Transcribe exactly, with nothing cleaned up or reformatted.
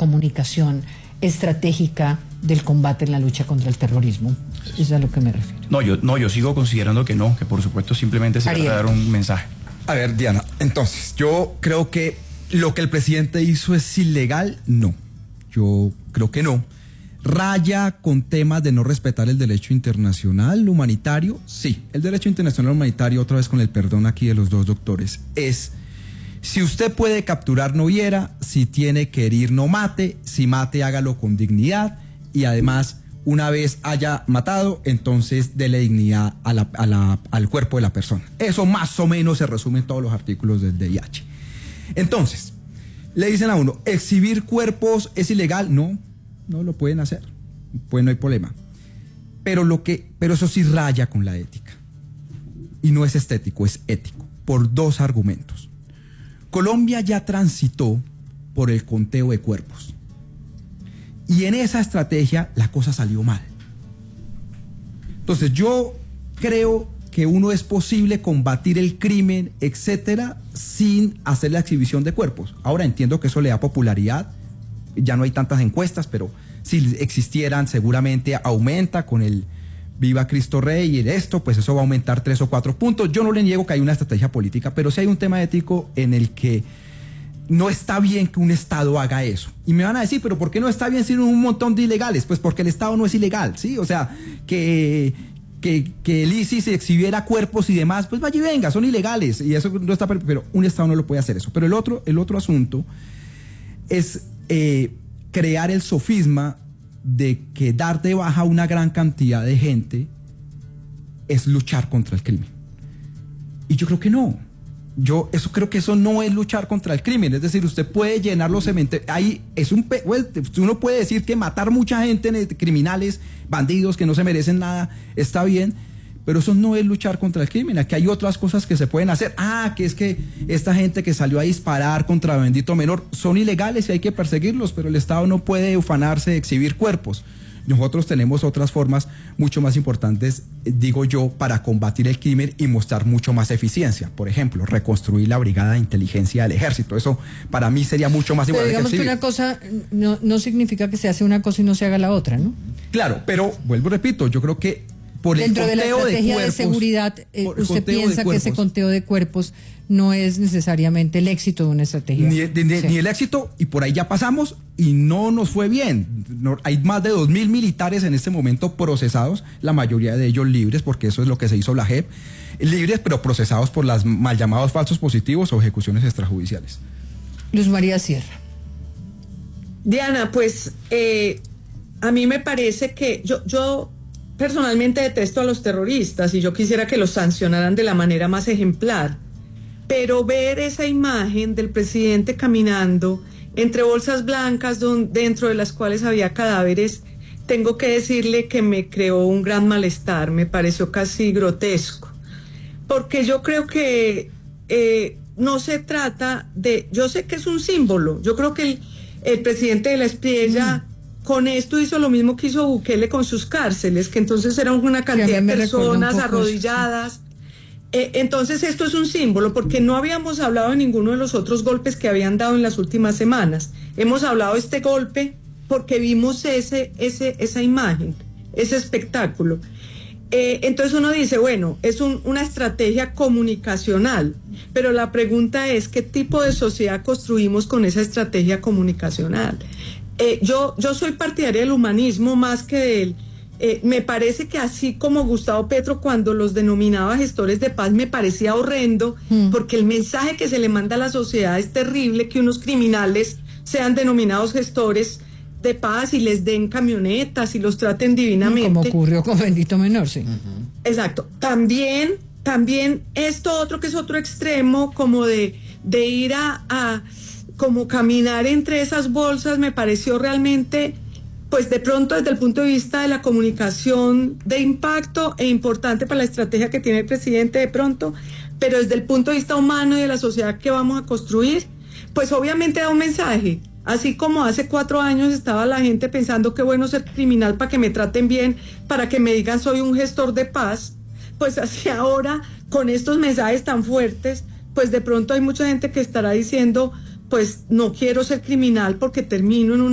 comunicación estratégica del combate en la lucha contra el terrorismo. Eso es a lo que me refiero. No, yo, no, yo sigo considerando que no, que por supuesto simplemente se trata de dar un mensaje. A ver, Diana, entonces, yo creo que lo que el presidente hizo es ilegal, no. Yo creo que no. ¿Raya con temas de no respetar el derecho internacional humanitario? Sí, el derecho internacional humanitario, otra vez con el perdón aquí de los dos doctores, es: si usted puede capturar, no hiera; si tiene que herir, no mate; si mate, hágalo con dignidad; y además, una vez haya matado, entonces dele dignidad a la, a la, al cuerpo de la persona. Eso más o menos se resume en todos los artículos del D I H. Entonces, le dicen a uno, ¿exhibir cuerpos es ilegal? No, no lo pueden hacer, pues no hay problema. Pero, lo que, pero eso sí raya con la ética. Y no es estético, es ético, por dos argumentos. Colombia ya transitó por el conteo de cuerpos. Y en esa estrategia la cosa salió mal. Entonces yo creo que uno es posible combatir el crimen, etcétera, sin hacer la exhibición de cuerpos. Ahora entiendo que eso le da popularidad, ya no hay tantas encuestas, pero si existieran seguramente aumenta con el Viva Cristo Rey y esto, pues eso va a aumentar tres o cuatro puntos. Yo no le niego que hay una estrategia política, pero sí hay un tema ético en el que no está bien que un Estado haga eso. Y me van a decir, pero ¿por qué no está bien si un montón de ilegales? Pues porque el Estado no es ilegal, ¿sí? O sea, que, que, que el I S I S exhibiera cuerpos y demás, pues vaya y venga, son ilegales. Y eso no está, pero un Estado no lo puede hacer eso. Pero el otro, el otro asunto es eh, crear el sofisma de que dar de baja a una gran cantidad de gente es luchar contra el crimen. Y yo creo que no. Yo eso creo que eso no es luchar contra el crimen. Es decir, usted puede llenar los cementerios. Ahí es un pues, uno puede decir que matar mucha gente, criminales, bandidos que no se merecen nada, está bien, pero eso no es luchar contra el crimen. Aquí hay otras cosas que se pueden hacer. Ah, que es que esta gente que salió a disparar contra bendito menor son ilegales y hay que perseguirlos, pero el Estado no puede ufanarse de exhibir cuerpos. Nosotros tenemos otras formas mucho más importantes, digo yo, para combatir el crimen y mostrar mucho más eficiencia. Por ejemplo, reconstruir la brigada de inteligencia del ejército. Eso para mí sería mucho más importante. Pero digamos que, que una cosa no, no significa que se hace una cosa y no se haga la otra, ¿no? Claro, pero vuelvo y repito, yo creo que por el dentro conteo de la estrategia de, cuerpos, de seguridad, eh, usted piensa que ese conteo de cuerpos no es necesariamente el éxito de una estrategia. Ni, ni, sí. ni el éxito, y por ahí ya pasamos y no nos fue bien. No, hay más de dos mil militares en este momento procesados, la mayoría de ellos libres, porque eso es lo que se hizo la J E P, libres pero procesados por las mal llamados falsos positivos o ejecuciones extrajudiciales. Luz María Sierra. Diana, pues eh, a mí me parece que yo... yo personalmente detesto a los terroristas y yo quisiera que los sancionaran de la manera más ejemplar, pero ver esa imagen del presidente caminando entre bolsas blancas don, dentro de las cuales había cadáveres, tengo que decirle que me creó un gran malestar, me pareció casi grotesco, porque yo creo que eh, no se trata de, yo sé que es un símbolo, yo creo que el, el presidente de la Espriella mm. con esto hizo lo mismo que hizo Bukele con sus cárceles, que entonces eran una cantidad de personas arrodilladas. Eh, entonces esto es un símbolo, porque no habíamos hablado de ninguno de los otros golpes que habían dado en las últimas semanas. Hemos hablado de este golpe porque vimos ese, ese, esa imagen, ese espectáculo. Eh, entonces uno dice, bueno, es un, una estrategia comunicacional, pero la pregunta es, ¿qué tipo de sociedad construimos con esa estrategia comunicacional? Eh, yo, yo soy partidaria del humanismo más que del... Eh, me parece que así como Gustavo Petro cuando los denominaba gestores de paz me parecía horrendo, mm. porque el mensaje que se le manda a la sociedad es terrible, que unos criminales sean denominados gestores de paz y les den camionetas y los traten divinamente. Como ocurrió con Bendito Menor, sí. Uh-huh. Exacto. También, también esto otro que es otro extremo, como de, de ir a... a como caminar entre esas bolsas me pareció realmente, pues de pronto desde el punto de vista de la comunicación de impacto e importante para la estrategia que tiene el presidente de pronto, pero desde el punto de vista humano y de la sociedad que vamos a construir, pues obviamente da un mensaje. Así como hace cuatro años estaba la gente pensando qué bueno ser criminal para que me traten bien, para que me digan soy un gestor de paz, pues así ahora con estos mensajes tan fuertes, pues de pronto hay mucha gente que estará diciendo pues no quiero ser criminal porque termino en un